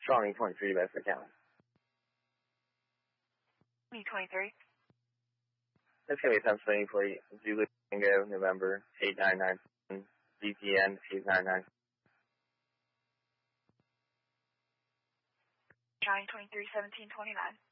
Charlie 23, Bedford County. Me 23. That's going to be Pennsylvania plate. Zulu Tango, November 8997, DPN 899. Charlie 23, 1729.